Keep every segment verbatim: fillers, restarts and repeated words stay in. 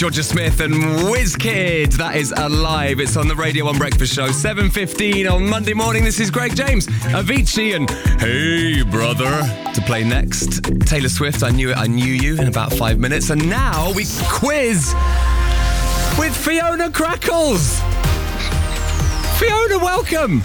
Georgia Smith and WizKid. That is Alive. It's on the Radio one Breakfast Show. seven fifteen on Monday morning. This is Greg James, Avicii and Hey Brother to play next. Taylor Swift, I Knew It, I Knew You in about five minutes. And now we quiz with Fiona Crackles. Fiona, welcome.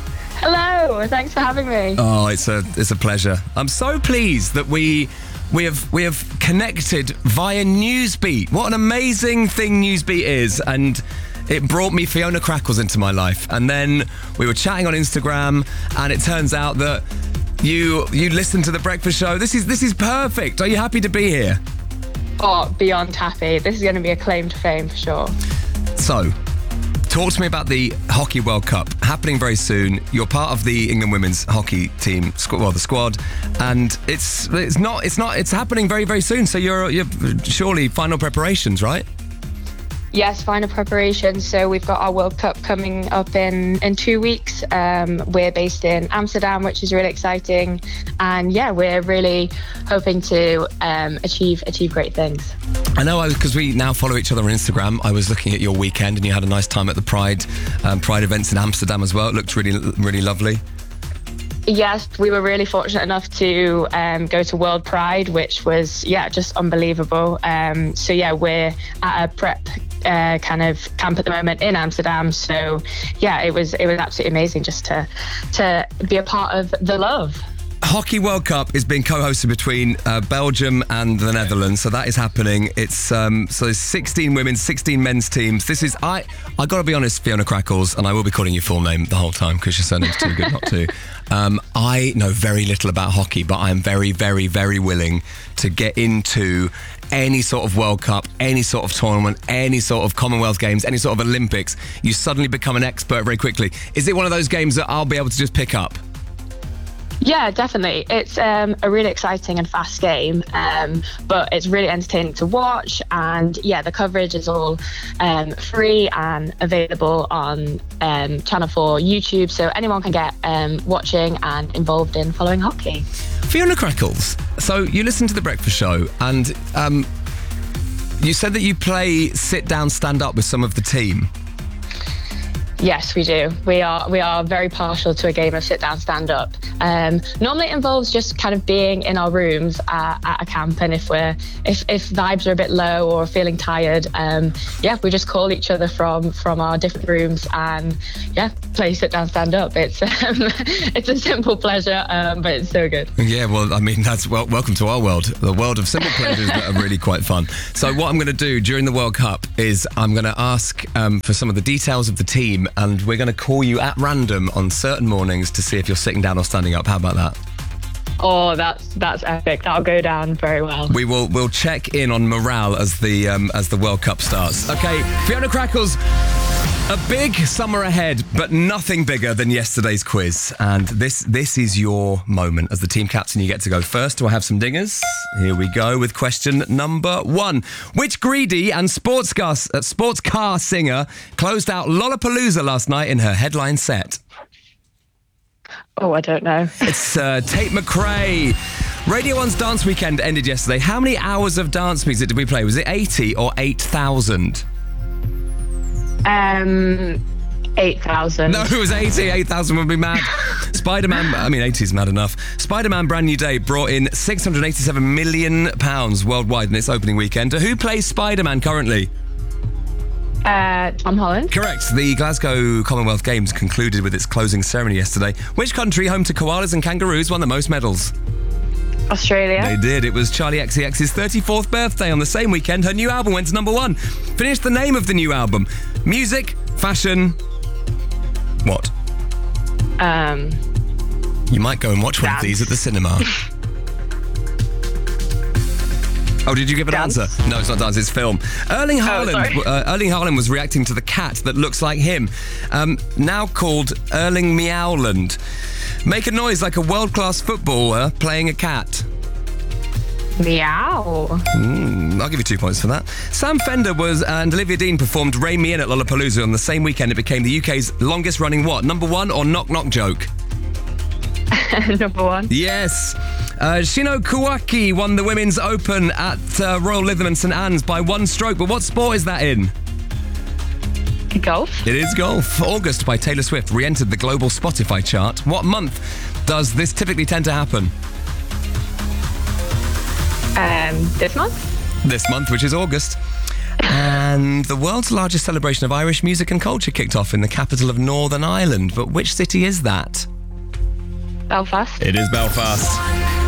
Hello, thanks for having me. Oh, it's a it's a pleasure. I'm so pleased that we we have we have connected via Newsbeat. What an amazing thing Newsbeat is, and it brought me Fiona Crackles into my life. And then we were chatting on Instagram, and it turns out that you you listen to the Breakfast Show. This is this is perfect. Are you happy to be here? Oh, beyond happy. This is going to be a claim to fame for sure. So, talk to me about the Hockey World Cup happening very soon. You're part of the England women's hockey team, well, the squad, and it's it's not it's not it's happening very very soon. So you're you're surely final preparations, right? Yes, final preparations. So we've got our World Cup coming up in, in two weeks. Um, we're based in Amsterdam, which is really exciting. And yeah, we're really hoping to um, achieve achieve great things. I know, because we now follow each other on Instagram. I was looking at your weekend and you had a nice time at the Pride um, Pride events in Amsterdam as well. It looked really, really lovely. Yes, we were really fortunate enough to um, go to World Pride, which was, yeah, just unbelievable. Um, so, yeah, we're at a prep uh, kind of camp at the moment in Amsterdam. So, yeah, it was it was absolutely amazing just to to be a part of the love. Hockey World Cup is being co-hosted between uh, Belgium and the Netherlands, so that is happening. It's um, so there's sixteen women's, sixteen men's teams. This is I. I got to be honest, Fiona Crackles, and I will be calling you full name the whole time because your surname's too good not to. Um, I know very little about hockey, but I am very, very, very willing to get into any sort of World Cup, any sort of tournament, any sort of Commonwealth Games, any sort of Olympics. You suddenly become an expert very quickly. Is it one of those games that I'll be able to just pick up? Yeah, definitely. It's um, a really exciting and fast game, um, but it's really entertaining to watch. And yeah, the coverage is all um, free and available on um, Channel four YouTube, so anyone can get um, watching and involved in following hockey. Fiona Crackles, so you listen to The Breakfast Show, and um, you said that you play sit down, stand up with some of the team. Yes, we do. We are we are very partial to a game of sit down, stand up. Um, normally it involves just kind of being in our rooms at, at a camp, and if we're if, if vibes are a bit low or feeling tired, um, yeah, we just call each other from from our different rooms and yeah, play sit down, stand up. It's um, it's a simple pleasure, um, but it's so good. Yeah, well, I mean, that's well, welcome to our world, the world of simple pleasures that are really quite fun. So what I'm going to do during the World Cup is I'm going to ask um, for some of the details of the team. And we're going to call you at random on certain mornings to see if you're sitting down or standing up. How about that? Oh, that's that's epic. That'll go down very well. We will we'll check in on morale as the um, as the World Cup starts. Okay, Fiona Crackles, a big summer ahead, but nothing bigger than yesterday's quiz. And this this is your moment as the team captain. You get to go first. Do I have some dingers? Here we go with question number one. Which greedy and sports car, uh, sports car singer closed out Lollapalooza last night in her headline set? Oh, I don't know. It's uh, Tate McRae. Radio one's Dance Weekend ended yesterday. How many hours of dance music did we play? Was it eighty or eight thousand? Um, eight thousand. No, it was eighty. eight thousand would be mad. Spider-Man, I mean, eighty is mad enough. Spider-Man Brand New Day brought in six hundred eighty-seven million pounds worldwide in its opening weekend. Who plays Spider-Man currently? Uh, Tom Holland. Correct. The Glasgow Commonwealth Games concluded with its closing ceremony yesterday. Which country, home to koalas and kangaroos, won the most medals? Australia. They did. It was Charli X C X's thirty-fourth birthday. On the same weekend, her new album went to number one. Finish the name of the new album. Music, fashion, what? Um, you might go and watch one dance. of these at the cinema. Oh, did you give an Dance? answer? No, it's not dance, it's film. Erling Haaland, Oh, uh, Erling Haaland was reacting to the cat that looks like him, um, now called Erling Meowland. Make a noise like a world-class footballer playing a cat. Meow. Mm, I'll give you two points for that. Sam Fender was and Olivia Dean performed Ray Me In at Lollapalooza on the same weekend. It became the U K's longest-running what? Number one or knock-knock joke? Number one. Yes. Uh, Shino Kawaki won the Women's Open at uh, Royal Lytham and St Anne's by one stroke. But what sport is that in? Golf. It is golf. August by Taylor Swift re-entered the global Spotify chart. What month does this typically tend to happen? Um, this month? This month, which is August. And the world's largest celebration of Irish music and culture kicked off in the capital of Northern Ireland. But which city is that? Belfast. It is Belfast.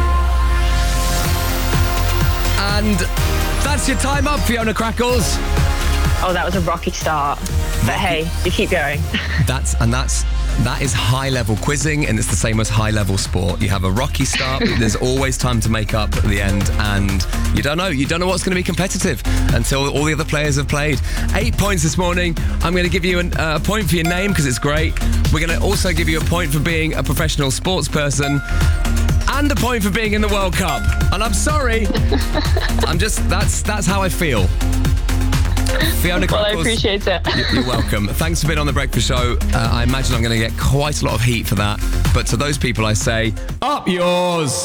And that's your time up, Fiona Crackles. Oh, that was a rocky start. But hey, you keep going. That's and that's that is high-level quizzing, and it's the same as high-level sport. You have a rocky start, but there's always time to make up at the end, and you don't know. You don't know what's going to be competitive until all the other players have played. Eight points this morning. I'm going to give you an, uh, a point for your name because it's great. We're going to also give you a point for being a professional sports person. And a point for being in the World Cup. And I'm sorry. I'm just, that's that's how I feel. Fiona Crackles. Well, I appreciate it. You're welcome. Thanks for being on The Breakfast Show. Uh, I imagine I'm going to get quite a lot of heat for that. But to those people, I say, up yours.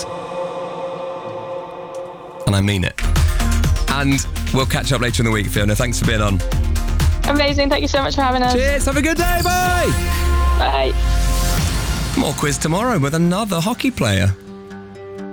And I mean it. And we'll catch up later in the week, Fiona. Thanks for being on. Amazing. Thank you so much for having us. Cheers. Have a good day. Bye. Bye. More quiz tomorrow with another hockey player.